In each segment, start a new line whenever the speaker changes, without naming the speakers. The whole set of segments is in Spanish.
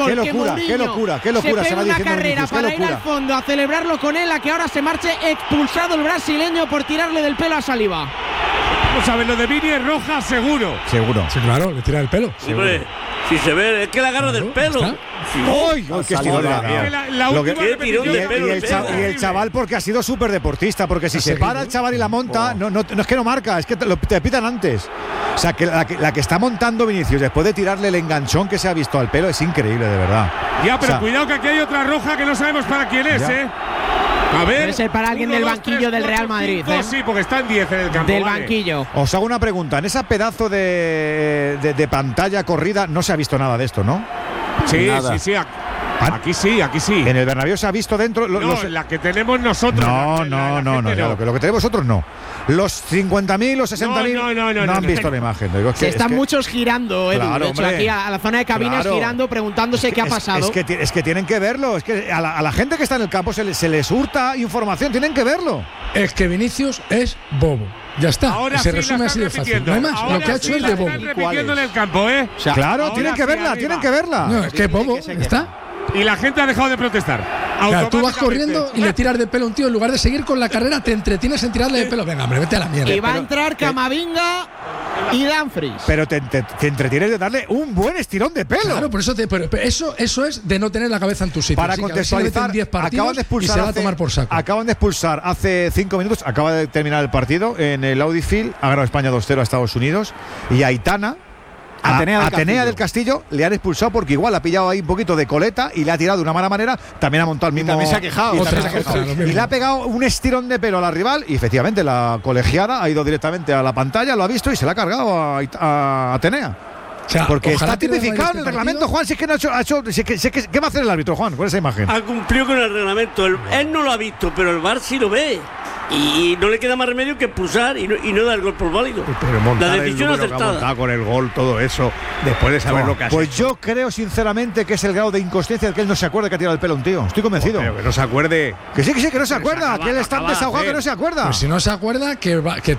fútbol.
Qué locura,
que
qué locura, qué locura.
se pegue una carrera para ir al fondo a celebrarlo con él, a que ahora se marche expulsado el brasileño por tirarle del pelo a Saliba.
Vamos a ver, lo de Vini es roja seguro.
Seguro.
Sí, claro, le tira el pelo.
Hombre, si se ve, es que la agarra del pelo.
¡Uy! ¡Qué estirón!
La última repetición
tirón de pelo.
Y el chaval porque ha sido súper deportista, porque si se para el chaval y la monta, no es que no marca, es que te pitan antes. O sea, que la que está montando Vinicius después de tirarle el enganchón que se ha visto al pelo es increíble, de verdad.
Ya, pero cuidado que aquí hay otra roja que no sabemos para quién es,
ya.
A ver.
Debe ser para alguien del banquillo del Real Madrid.
Sí, porque están 10 en el campo.
Del banquillo.
Os hago una pregunta. En esa pedazo de pantalla corrida no se ha visto nada de esto, ¿no?
Sí. Aquí sí.
En el Bernabéu se ha visto dentro.
La que tenemos nosotros.
No. Lo que tenemos nosotros no. Los 50.000 o 60.000 no han visto la imagen.
Están muchos girando, Edu.
Claro,
de hecho, aquí a la zona de cabinas girando, preguntándose qué ha pasado.
Es que tienen que verlo. Es que a la gente que está en el campo se les hurta información. Tienen que verlo.
Es que Vinicius es bobo. Ya está.
Ahora
se
sí
resume así de fácil. No hay más. Lo que ha hecho es de bobo.
Están repitiendo en el campo, ¿eh?
O sea, claro, tienen que verla.
No, es que es bobo. Está.
Y la gente ha dejado de protestar.
Claro, tú vas corriendo y le tiras de pelo a un tío. En lugar de seguir con la carrera, te entretienes en tirarle de pelo. Venga, hombre, vete a la mierda.
Y va a entrar Camavinga y Dumfries.
Pero te entretienes de darle un buen estirón de pelo.
Claro, por eso eso es de no tener la cabeza en tu sitio.
Para contextualizar, acaban de expulsar
y se va a tomar por saco.
Acaban de expulsar hace 5 minutos, acaba de terminar el partido en el Audi Field, ha ganado España 2-0 a Estados Unidos, y Aitana, Atenea del Castillo, le han expulsado porque igual ha pillado ahí un poquito de coleta y le ha tirado de una mala manera. También ha montado el mismo.
También se ha quejado.
Y le ha pegado un estirón de pelo a la rival. Y efectivamente, la colegiada ha ido directamente a la pantalla, lo ha visto y se la ha cargado a Atenea.
O sea,
porque está tipificado en el reglamento, Juan. Si es que no ha hecho. ¿Qué va a hacer el árbitro, Juan, con esa imagen?
Ha cumplido con el reglamento. Él no lo ha visto, pero el VAR sí lo ve. Y no le queda más remedio que expulsar y no dar el gol por válido. La decisión acertada.
Con el gol, todo eso, después de saber lo que ha hecho.
Pues yo creo sinceramente que es el grado de inconsciencia del que él no se acuerda que ha tirado el pelo a un tío. Estoy convencido.
Pero que no se acuerde.
Que sí, que no se acuerda. Que él está desahogado, que no se acuerda.
Pues si no se acuerda, que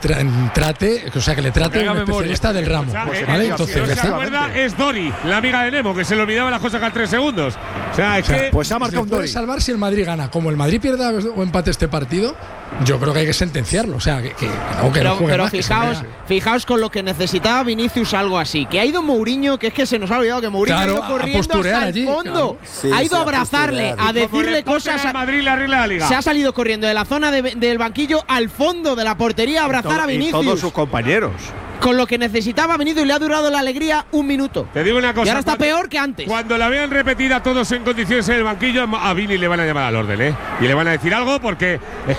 le trate un especialista del ramo. ¿Vale? Entonces,
si no se acuerda, es Dori, la amiga de Nemo, que se le olvidaba las cosas cada 3 segundos. O sea, que.
Pues ha marcado un Dori.
Puede salvar si el Madrid gana. Como el Madrid pierda o empate este partido, yo creo que hay que sentenciarlo. O sea,
pero fijaos con lo que necesitaba Vinicius, algo así. Que ha ido Mourinho, que es que se nos ha olvidado que Mourinho ha ido corriendo hasta el fondo. Ha ido a abrazarle, a decirle cosas.
Madrid le arregla la liga.
Se ha salido corriendo de la zona del banquillo al fondo de la portería a abrazar a Vinicius.
Y todos sus compañeros.
Con lo que necesitaba Vinicius, le ha durado la alegría 1 minuto.
Te digo una cosa.
Y ahora está peor que antes.
Cuando la vean repetida todos en condiciones en el banquillo, a Vini le van a llamar al orden, y le van a decir algo porque es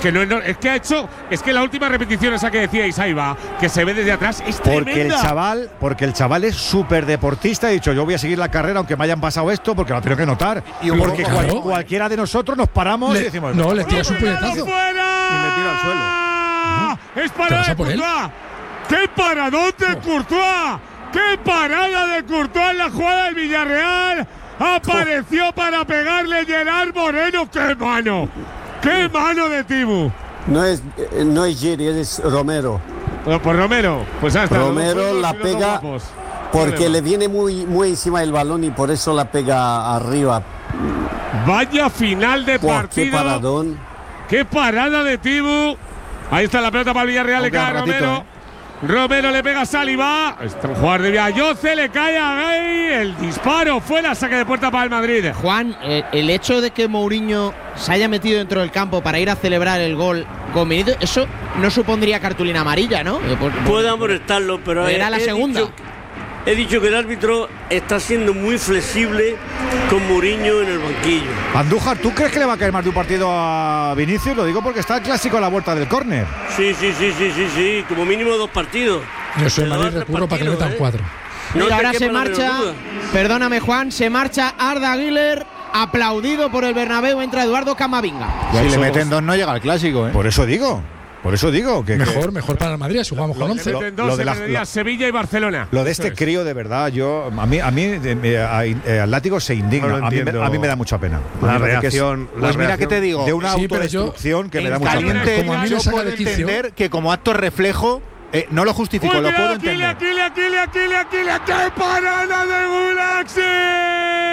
que la última repetición esa que decíais ahí va, que se ve desde atrás, es tremenda.
Porque el chaval es súper deportista. Ha dicho, yo voy a seguir la carrera aunque me hayan pasado esto, porque lo tengo que notar. Porque cualquiera de nosotros nos paramos y decimos,
no, le tiras un puñetazo.
Y me tiro al suelo. Es para Courtois. ¡Qué paradón de Courtois! ¡Qué parada de Courtois en la jugada del Villarreal! Apareció para pegarle Gerard Moreno. ¡Qué mano! ¡Qué mano de Tibu!
No es Giri, es Romero.
Bueno, pues Romero, pues hasta
Romero la pega porque le viene muy encima del balón y por eso la pega arriba.
Vaya final de partido.
¡Qué paradón!
¡Qué parada de Tibu! Ahí está la pelota para el Villarreal, le cae a Romero. Romero le pega a Saliba. Este jugador de Villayoce le cae a Gay. El disparo fuera, saque de puerta para el Madrid.
Juan, el hecho de que Mourinho se haya metido dentro del campo para ir a celebrar el gol con Vinicius, eso no supondría cartulina amarilla, ¿no?
Puede amonestarlo, pero
era la segunda.
He dicho que el árbitro está siendo muy flexible con Mourinho en el banquillo.
Andújar, ¿tú crees que le va a caer más de un partido a Vinicius? Lo digo porque está el clásico a la vuelta del córner.
Sí. Como mínimo 2 partidos.
Yo soy Madrid, recurro para que le metan 4.
No, y ahora se marcha, perdóname Juan, se marcha Arda Güler, aplaudido por el Bernabéu, entra Eduardo Camavinga.
Si le meten 2 no llega al clásico,
Por eso digo que
mejor para el Madrid, si jugamos con 11.
Lo de Sevilla y Barcelona.
Lo de este crío, de verdad, a mí al látigo se indigna. A mí me da mucha pena.
La reacción.
Pues mira
que te digo.
De una autodestrucción que me da mucha pena.
Como a mí yo puedo entender que como acto reflejo no lo justifico, lo puedo entender.
¡Qué parada de Gulaxi!